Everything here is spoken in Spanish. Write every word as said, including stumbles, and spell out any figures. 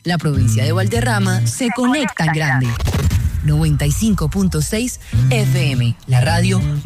La provincia de Valderrama se conecta en grande. noventa y cinco punto seis F M, la radio